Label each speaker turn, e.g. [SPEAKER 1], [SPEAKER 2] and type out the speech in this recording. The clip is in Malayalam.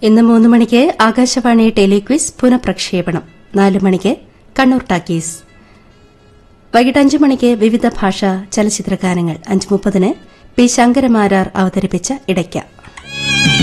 [SPEAKER 1] ഇന്ന് 3 മണിക്ക് ആകാശവാണി ടെലിക്വിസ് പുനഃപ്രക്ഷേപണം. 4 മണിക്ക് കണ്ണൂർ ടാക്കീസ്. വൈകിട്ട് 5 മണിക്ക് വിവിധ ഭാഷാ ചലച്ചിത്രഗാനങ്ങൾ. 5:30 പി ശങ്കരമാരാർ അവതരിപ്പിച്ച ഇടയ്ക്ക.